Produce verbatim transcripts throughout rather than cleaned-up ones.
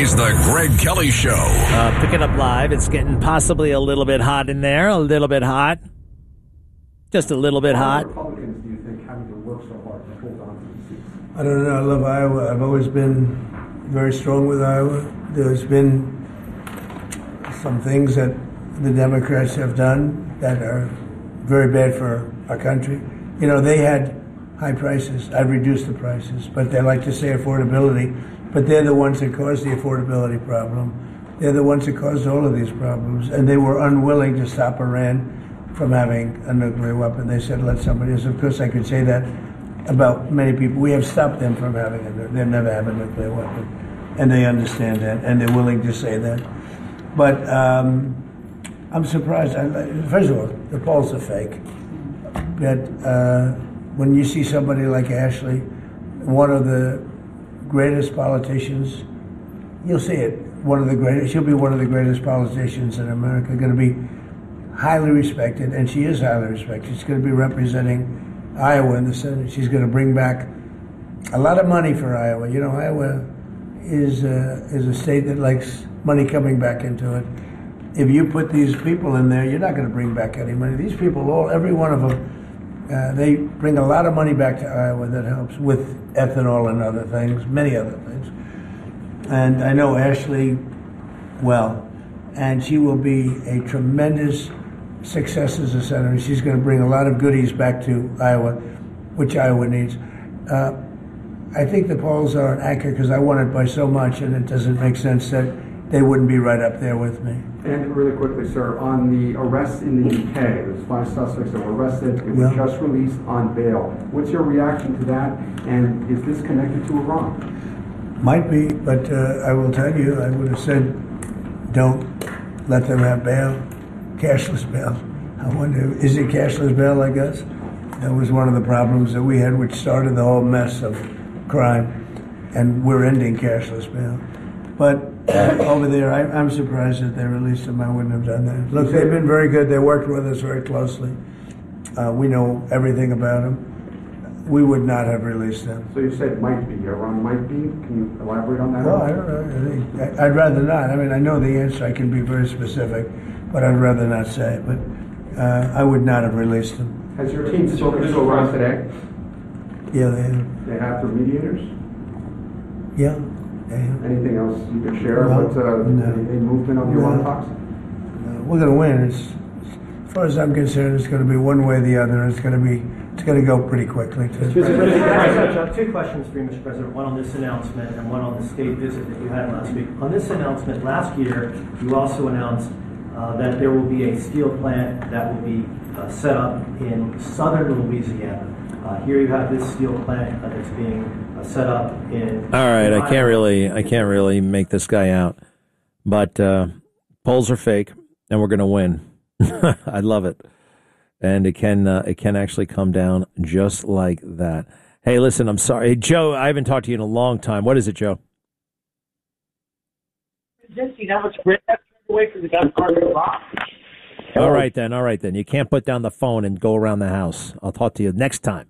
is the Greg Kelly Show. Uh, pick it up live. It's getting possibly a little bit hot in there. A little bit hot. Just a little bit hot. Republicans do you think having to work so hard to hold on to the seats? I don't know. I love Iowa. I've always been very strong with Iowa. There's been some things that the Democrats have done that are very bad for our country. You know, they had high prices. I've reduced the prices, but they like to say affordability. But they're the ones that caused the affordability problem. They're the ones that caused all of these problems. And they were unwilling to stop Iran from having a nuclear weapon. They said, let somebody else. Of course, I could say that about many people. We have stopped them from having a nuclear. They'll never have a nuclear weapon. And they understand that, and they're willing to say that. But um, I'm surprised. I, first of all, the polls are fake. But uh, when you see somebody like Ashley, one of the greatest politicians, you'll see it. One of the greatest. She'll be one of the greatest politicians in America. Going to be highly respected, and she is highly respected. She's going to be representing Iowa in the Senate. She's going to bring back a lot of money for Iowa. You know, Iowa is uh, is a state that likes money coming back into it. If you put these people in there, you're not going to bring back any money. These people, all every one of them, uh, they bring a lot of money back to Iowa that helps with ethanol and other things, many other things. And I know Ashley well, and she will be a tremendous success as a senator. She's going to bring a lot of goodies back to Iowa, which Iowa needs. Uh, I think the polls are accurate because I won it by so much, and it doesn't make sense that they wouldn't be right up there with me. And really quickly, sir, on the arrest in the U K, there's five suspects that were arrested. It was Yeah. just released on bail. What's your reaction to that? And is this connected to Iran? Might be, but uh, I will tell you, I would have said, don't let them have bail, cashless bail. I wonder, is it cashless bail, I guess? That was one of the problems that we had, which started the whole mess of crime, and we're ending cashless bail. But uh, over there, I, I'm surprised that they released them. I wouldn't have done that. Look, they've been very good. They worked with us very closely. Uh, we know everything about them. We would not have released them. So you said might be, Iran might be. Can you elaborate on that? Well, I don't know. I think, I'd rather not. I mean, I know the answer. I can be very specific, but I'd rather not say it. But uh, I would not have released them. Has your team spoken to Iran today? Yeah, they have. They have through mediators? Yeah, they have. Anything else you could share No, about uh, no. a, a movement on the Iran No. talks? Uh, we're going to win. It's, as far as I'm concerned, it's going to be one way or the other. It's going to be. It's going to go pretty quickly, too. Mister President, two questions for you, Mister President. One on this announcement and one on the state visit that you had last week. On this announcement, last year, you also announced uh, that there will be a steel plant that will be uh, set up in southern Louisiana. Uh, here you have this steel plant that's being uh, set up in. All right, I can't really, I can't really make this guy out, but uh, polls are fake, and we're going to win. I love it. And it can uh, it can actually come down just like that. Hey, listen, I'm sorry. Hey, Joe, I haven't talked to you in a long time. What is it, Joe? Jesse, that was great. That's away from the gun part of the box. All right, then. All right, then. You can't put down the phone and go around the house. I'll talk to you next time.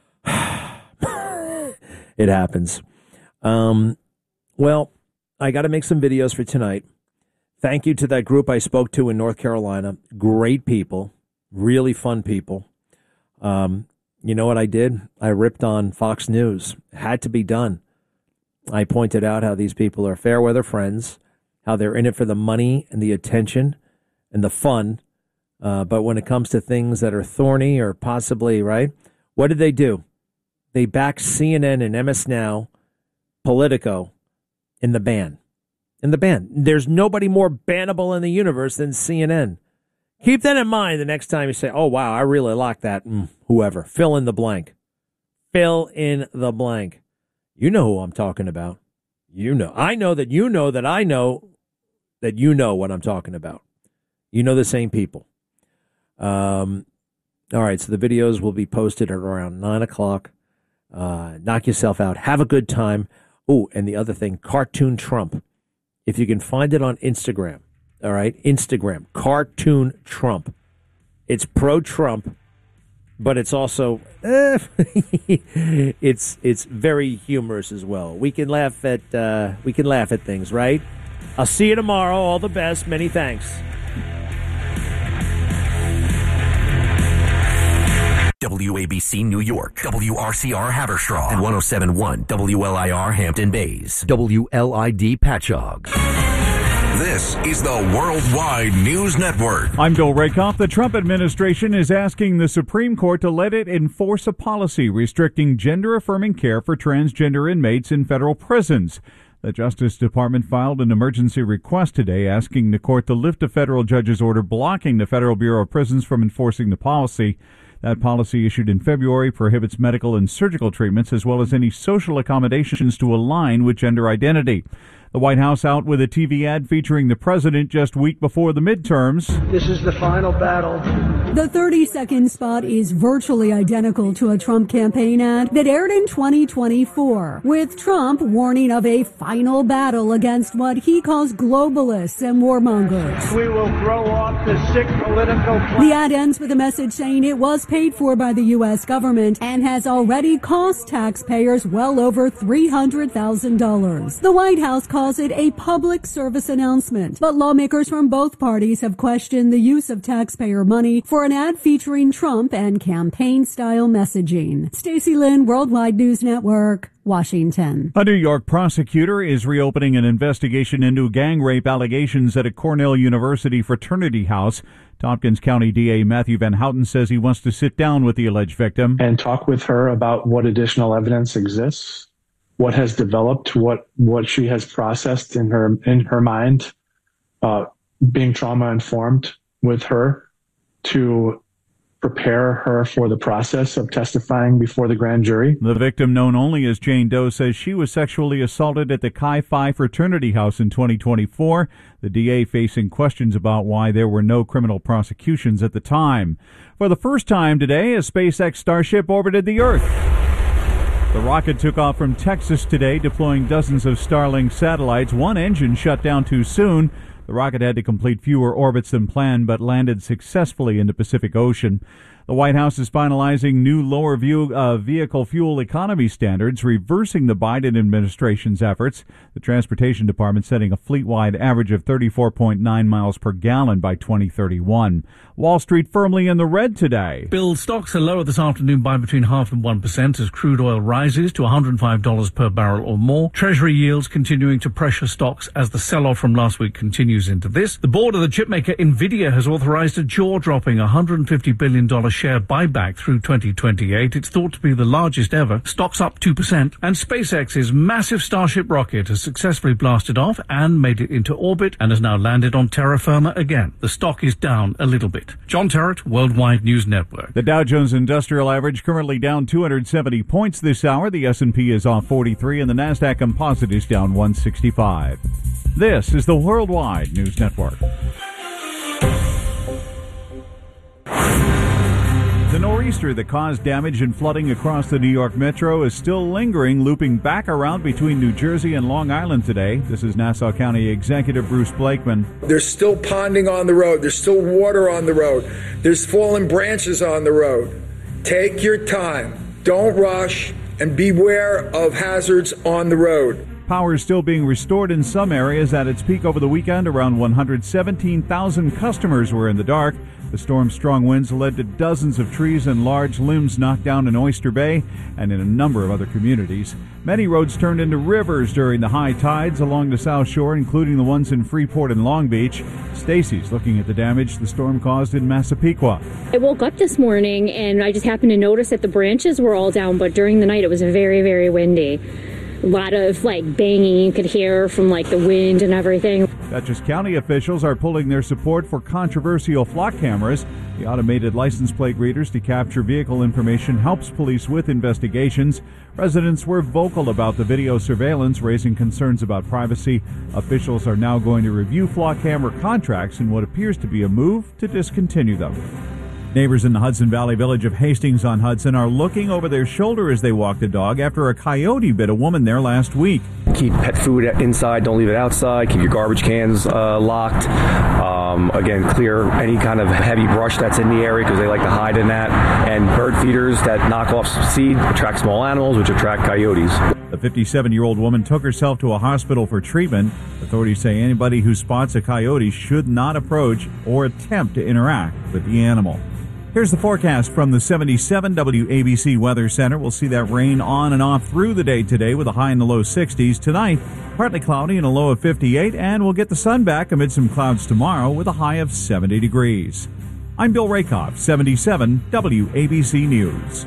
It happens. Um, well, I got to make some videos for tonight. Thank you to that group I spoke to in North Carolina. Great people. Really fun people. Um, you know what I did? I ripped on Fox News. Had to be done. I pointed out how these people are fair weather friends, how they're in it for the money and the attention and the fun. Uh, but when it comes to things that are thorny or possibly, right, what did they do? They backed C N N and M S Now, Politico, in the ban. In the ban. There's nobody more bannable in the universe than C N N. Keep that in mind the next time you say, oh, wow, I really like that. Mm, whoever. Fill in the blank. Fill in the blank. You know who I'm talking about. You know. I know that you know that I know that you know what I'm talking about. You know the same people. Um, all right, so the videos will be posted at around nine o'clock. Uh, knock yourself out. Have a good time. Oh, and the other thing, Cartoon Trump. If you can find it on Instagram. All right, Instagram, Cartoon Trump. It's pro-Trump, but it's also eh, it's it's very humorous as well. We can laugh at uh, we can laugh at things, right? I'll see you tomorrow. All the best. Many thanks. W A B C New York, W R C R Haverstraw, and one oh seven point one W L I R Hampton Bays, W L I D Patchogue. This is the Worldwide News Network. I'm Bill Rakoff. The Trump administration is asking the Supreme Court to let it enforce a policy restricting gender-affirming care for transgender inmates in federal prisons. The Justice Department filed an emergency request today asking the court to lift a federal judge's order blocking the Federal Bureau of Prisons from enforcing the policy. That policy, issued in February, prohibits medical and surgical treatments as well as any social accommodations to align with gender identity. The White House out with a T V ad featuring the president just week before the midterms. This is the final battle. The thirty-second spot is virtually identical to a Trump campaign ad that aired in twenty twenty-four, with Trump warning of a final battle against what he calls globalists and warmongers. We will throw off the sick political plan. The ad ends with a message saying it was paid for by the U S government and has already cost taxpayers well over three hundred thousand dollars. The White House calls it a public service announcement, but lawmakers from both parties have questioned the use of taxpayer money for an ad featuring Trump and campaign-style messaging. Stacey Lynn, Worldwide News Network, Washington. A New York prosecutor is reopening an investigation into gang rape allegations at a Cornell University fraternity house. Tompkins County D A Matthew Van Houten says he wants to sit down with the alleged victim and talk with her about what additional evidence exists, what has developed, what what she has processed in her in her mind, uh, being trauma informed with her to prepare her for the process of testifying before the grand jury. The victim, known only as Jane Doe, says she was sexually assaulted at the Chi Phi fraternity house in twenty twenty-four. The D A facing questions about why there were no criminal prosecutions at the time. For the first time today, a SpaceX Starship orbited the Earth. The rocket took off from Texas today, deploying dozens of Starlink satellites. One engine shut down too soon. The rocket had to complete fewer orbits than planned, but landed successfully in the Pacific Ocean. The White House is finalizing new lower view, uh, vehicle fuel economy standards, reversing the Biden administration's efforts. The Transportation Department setting a fleet-wide average of thirty-four point nine miles per gallon by twenty thirty-one. Wall Street firmly in the red today. Bill, stocks are lower this afternoon by between half and one percent as crude oil rises to one hundred five dollars per barrel or more. Treasury yields continuing to pressure stocks as the sell-off from last week continues into this. The board of the chipmaker Nvidia has authorized a jaw-dropping one hundred fifty billion dollars share buyback through twenty twenty-eight. It's thought to be the largest ever. Stocks up two percent. And SpaceX's massive Starship rocket has successfully blasted off and made it into orbit and has now landed on terra firma again. The stock is down a little bit. John Terrett, Worldwide News Network. The Dow Jones Industrial Average currently down two hundred seventy points this hour. The S and P is off forty-three and the NASDAQ Composite is down one sixty-five. This is the Worldwide News Network. The nor'easter that caused damage and flooding across the New York metro is still lingering, looping back around between New Jersey and Long Island today. This is Nassau County Executive Bruce Blakeman. There's still ponding on the road. There's still water on the road. There's fallen branches on the road. Take your time. Don't rush, and beware of hazards on the road. Power is still being restored in some areas. At its peak over the weekend, around one hundred seventeen thousand customers were in the dark. The storm's strong winds led to dozens of trees and large limbs knocked down in Oyster Bay and in a number of other communities. Many roads turned into rivers during the high tides along the South Shore, including the ones in Freeport and Long Beach. Stacy's looking at the damage the storm caused in Massapequa. I woke up this morning and I just happened to notice that the branches were all down, but during the night it was very, very windy. A lot of like banging you could hear from like the wind and everything. Dutchess County officials are pulling their support for controversial flock cameras. The automated license plate readers to capture vehicle information helps police with investigations. Residents were vocal about the video surveillance, raising concerns about privacy. Officials are now going to review flock camera contracts in what appears to be a move to discontinue them. Neighbors in the Hudson Valley village of Hastings on Hudson are looking over their shoulder as they walk the dog after a coyote bit a woman there last week. keep pet food inside, don't leave it outside, keep your garbage cans uh, locked. Um, again, clear any kind of heavy brush that's in the area because they like to hide in that. And bird feeders that knock off seed attract small animals, which attract coyotes. The fifty-seven-year-old woman took herself to a hospital for treatment. Authorities say anybody who spots a coyote should not approach or attempt to interact with the animal. Here's the forecast from the seventy-seven W A B C Weather Center. We'll see that rain on and off through the day today with a high in the low sixties. Tonight, partly cloudy and a low of fifty-eight, and we'll get the sun back amid some clouds tomorrow with a high of seventy degrees. I'm Bill Rakoff, seventy-seven W A B C News.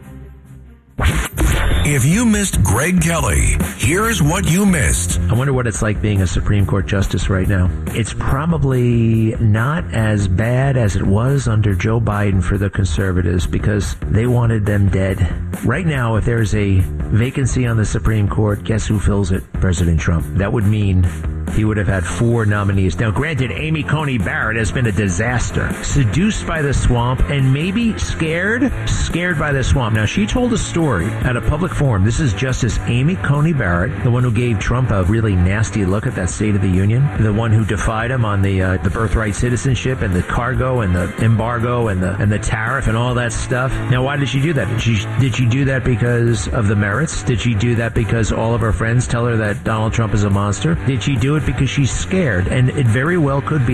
If you missed Greg Kelly, here's what you missed. I wonder what it's like being a Supreme Court justice right now. It's probably not as bad as it was under Joe Biden for the conservatives because they wanted them dead. Right now, if there's a vacancy on the Supreme Court, guess who fills it? President Trump. That would mean he would have had four nominees. Now, granted, Amy Coney Barrett has been a disaster. Seduced by the swamp and maybe scared, scared by the swamp. Now, she told a story at a public forum. This is Justice Amy Coney Barrett, the one who gave Trump a really nasty look at that State of the Union, the one who defied him on the uh, the birthright citizenship and the cargo and the embargo and the and the tariff and all that stuff. Now, why did she do that? Did she did she do that because of the merits? Did she do that because all of her friends tell her that Donald Trump is a monster? Did she do it because she's scared? And it very well could be